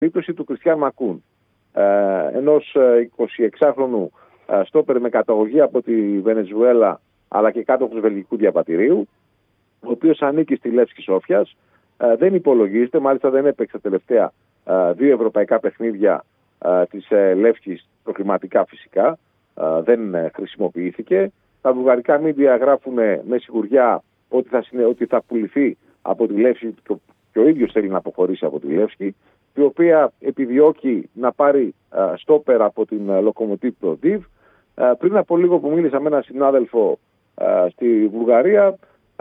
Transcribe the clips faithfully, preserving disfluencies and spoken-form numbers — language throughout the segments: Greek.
περίπτωση του Κριστιάν Μακούν, ε, ενός εικοσιεξάχρονου ε, στόπερ με καταγωγή από τη Βενεζουέλα αλλά και κάτοχος βελγικού διαβατηρίου, ο οποίος ανήκει στη Λεύσκη Σόφιας, ε, δεν υπολογίζεται, μάλιστα δεν έπαιξε τα τελευταία ε, δύο ευρωπαϊκά παιχνίδια ε, της ε, Λεύσκης, προκριματικά φυσικά, ε, δεν ε, χρησιμοποιήθηκε. Τα βουλγαρικά μίντια γράφουν με σιγουριά ότι θα, συνε... ότι θα πουληθεί από τη Λεύσκη και ο ίδιος θέλει να αποχωρήσει από τη Λεύσκη, η οποία επιδιώκει να πάρει uh, στόπερ από την uh, Λοκομοτίβ Πλοβντίβ. Uh, πριν από λίγο που μίλησα με έναν συνάδελφο uh, στη Βουλγαρία,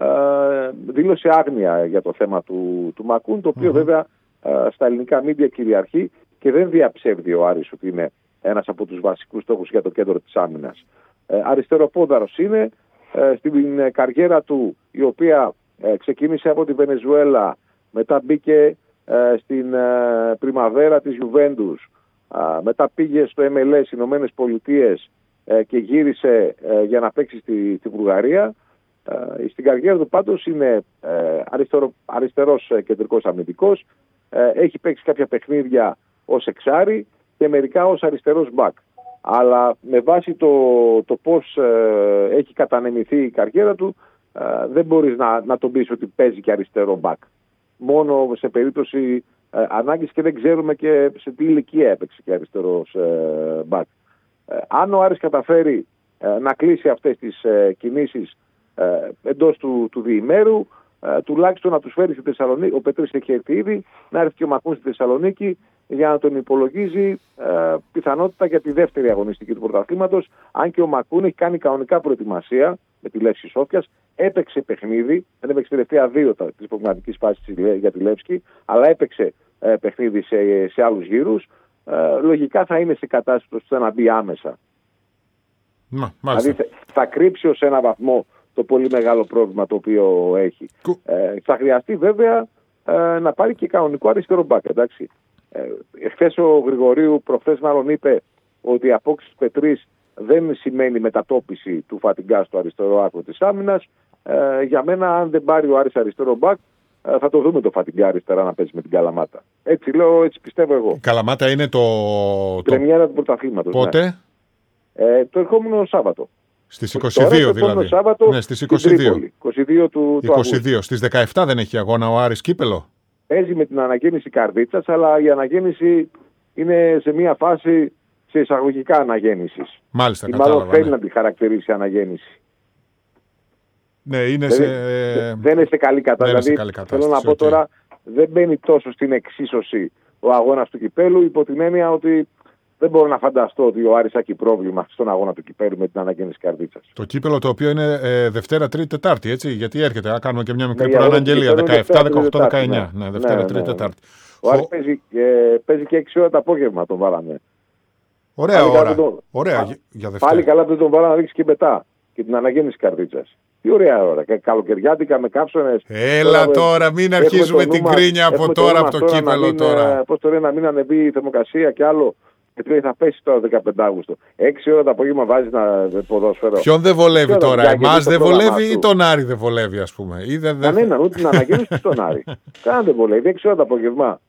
uh, δήλωσε άγνοια για το θέμα του, του Μακούν, το οποίο mm-hmm. βέβαια uh, στα ελληνικά μίντια κυριαρχεί και δεν διαψεύδει ο Άρης ότι είναι ένας από τους βασικούς στόχους για το κέντρο της άμυνας. Uh, αριστεροπόδαρος είναι, uh, στην uh, καριέρα του, η οποία uh, ξεκίνησε από τη Βενεζουέλα, μετά μπήκε στην uh, πριμαβέρα της Γιουβέντους, uh, μετά πήγε στο εμ ελ ες Ηνωμένες Πολιτείες uh, και γύρισε uh, για να παίξει στη, στη Βουλγαρία. Uh, στην καριέρα του πάντως είναι uh, αριστερό, αριστερός uh, κεντρικός αμυντικός, uh, έχει παίξει κάποια παιχνίδια ως εξάρι και μερικά ως αριστερός μπακ. Αλλά με βάση το, το πώς uh, έχει κατανεμηθεί η καριέρα του, uh, δεν μπορείς να, να τον πεις ότι παίζει και αριστερό μπακ. Μόνο σε περίπτωση ε, ανάγκης, και δεν ξέρουμε και σε τι ηλικία έπαιξε και αριστερός ε, μπακ. Ε, αν ο Άρης καταφέρει ε, να κλείσει αυτές τις ε, κινήσεις ε, εντός του, του διημέρου, ε, τουλάχιστον να τους φέρει στη Θεσσαλονίκη, ο Πετρής έχει έρθει ήδη, να έρθει και ο Μακούν στη Θεσσαλονίκη για να τον υπολογίζει ε, πιθανότητα για τη δεύτερη αγωνιστική του πρωταθλήματος, αν και ο Μακούν έχει κάνει κανονικά προετοιμασία με τη Λεύσκη Σόφιας, έπαιξε παιχνίδι, δεν έπαιξε τελευταία δύο της προγραμματικής φάσης για τη Λεύσκη, αλλά έπαιξε ε, παιχνίδι σε, σε άλλους γύρους, ε, λογικά θα είναι σε κατάσταση ώστε να μπει άμεσα. Μα, δηλαδή θα, θα κρύψει ως ένα βαθμό το πολύ μεγάλο πρόβλημα το οποίο έχει. Ε, θα χρειαστεί βέβαια ε, να πάρει και κανονικό αριστερό μπακ, εντάξει. Ε, εχθές ο Γρηγορίου, προχθές μάλλον, είπε ότι η απόκτηση Πετρής δεν σημαίνει μετατόπιση του Φατιγκά στο αριστερό άκρο της άμυνας. Ε, για μένα, αν δεν πάρει ο Άρης αριστερό μπακ, ε, θα το δούμε το Φατιγκά αριστερά να παίζει με την Καλαμάτα. Έτσι λέω, έτσι πιστεύω εγώ. Η Καλαμάτα είναι το... Πρεμιέρα του πρωταθλήματος. Πότε? Ναι. Ε, το ερχόμενο Σάββατο. Στις είκοσι δύο τώρα, δηλαδή. Σάββατο, ναι, στις είκοσι δύο. είκοσι δύο του, είκοσι δύο. Στις δεκαεπτά δεν έχει αγώνα ο Άρης κύπελο. Παίζει με την αναγέννηση Καρδίτσας, αλλά η αναγέννηση είναι σε μια φάση σε εισαγωγικά αναγέννησης. Μάλιστα, ή κατάλαβα. Μάλλον θέλει ναι. να τη χαρακτηρίσει αναγέννηση. Ναι, είναι δεν, σε... δεν είναι σε καλή κατάσταση. Δηλαδή, καλή κατάσταση. Θέλω να πω okay. τώρα, δεν μπαίνει τόσο στην εξίσωση ο αγώνας του κυπέλου, υπό την έννοια ότι δεν μπορώ να φανταστώ ότι ο Άρης έχει πρόβλημα στον αγώνα του κυπέλου με την αναγέννηση Καρδίτσας. Το κύπελο το οποίο είναι ε, Δευτέρα, Τρίτη, Τετάρτη, έτσι, γιατί έρχεται να κάνουμε και μια μικρή ναι, προαναγγελία. δεκαεπτά, δεκαοκτώ, δεκαεννιά. Ναι, ναι, Δευτέρα, ναι, ναι, Τρίτη, ναι, ναι. Τετάρτη. Ο Άρης παίζει, ε, παίζει και έξι ώρα το απόγευμα, τον βάλαμε. Ωραία πάλι ώρα. Τον... Ωραία, Πάλι, για Δευτέρα. Πάλι καλά που δεν τον βάλαμε να ρίξει και μετά. Και την αναγέννηση Καρδίτσας. Τι ωραία ώρα. Καλοκαιριάτικα με κάψονες. Έλα τώρα, τώρα μην αρχίζουμε την κρίνια από τώρα από το κύπελο τώρα. Πώς το λέει να μην ανεβεί η θερμοκρασία και άλλο. Γιατί θα πέσει τώρα δεκαπέντε Αυγούστου. Έξι ώρα το απόγευμα βάζει να ποδόσφαιρο. Ποιον δεν βολεύει τώρα, εμάς δεν βολεύει ή τον Άρη δεν βολεύει, ας πούμε. Κανέναν, ούτε την αναγέννηση του τον Άρη. Κανέναν δεν βολεύει. Έξι ώρα το απόγευμα.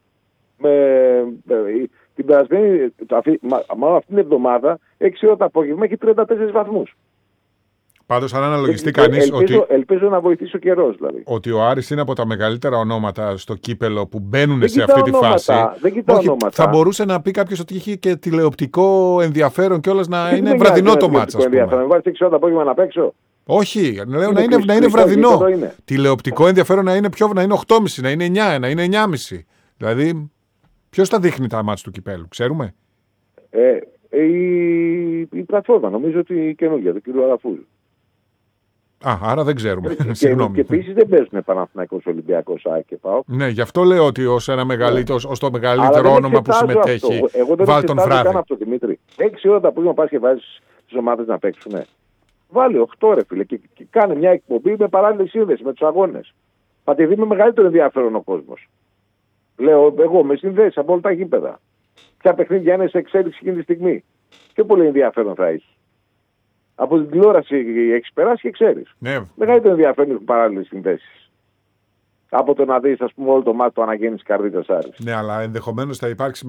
Την περασμένη, μάλλον αυτήν την εβδομάδα, έξι ώρα το απόγευμα έχει τριάντα τέσσερις βαθμούς. Πάντως, αν αναλογιστεί κανείς ελπίζω, ότι. Ελπίζω να βοηθήσει ο καιρός, δηλαδή. Ότι ο Άρης είναι από τα μεγαλύτερα ονόματα στο κύπελο που μπαίνουν δεν σε αυτή ονόματα, τη φάση. Δεν κοιτάω Όχι, ονόματα. Θα μπορούσε να πει κάποιος ότι έχει και τηλεοπτικό ενδιαφέρον κιόλας να δεν είναι βραδινό το μάτσα. Θα με βάλει έξι ώρα το απόγευμα να παίξω. Όχι, λέω να είναι, να είναι βραδινό. Είναι. Τηλεοπτικό ενδιαφέρον να είναι, πιο, να είναι οκτώ και μισή, να είναι εννιά, να είναι εννιά και μισή. Δηλαδή, ποιος θα δείχνει τα μάτσα του κυπέλου, ξέρουμε. Ε, η, η πλατφόρμα, νομίζω ότι η καινούργια, του κ. Αραφούλου. Α, άρα δεν ξέρουμε. Και, και επίσης δεν παίζουν Παναθηναϊκός, Ολυμπιακός, ΑΕΚ και ΠΑΟΚ. Ναι, γι' αυτό λέω ότι ως, ένα μεγαλύτερο, ναι. ως το μεγαλύτερο όνομα που συμμετέχει, βάλ τον Φράδι. Κάνω αυτό, Δημήτρη. Έξι ώρα το απόγευμα πας και βάζεις τις ομάδες να παίξουν. Βάλει οκτώ ρε φίλε και, και κάνε μια εκπομπή με παράλληλη σύνδεση με τους αγώνες. Θα τη δει με μεγαλύτερο ενδιαφέρον ο κόσμος. Λέω εγώ με συνδέσεις από όλα τα γήπεδα. Ποια παιχνίδια είναι σε εξέλιξη εκείνη τη στιγμή. Πιο πολύ ενδιαφέρον θα έχει. Από την τηλεόραση έχεις περάσει και ξέρεις. Ναι. Μεγαλύτερο ενδιαφέρον έχουν παράλληλες συνδέσεις. Από το να δεις, ας πούμε, όλο το μάτι του αναγέννησης Καρδίτσας Άρης. Ναι, αλλά ενδεχομένως θα υπάρξει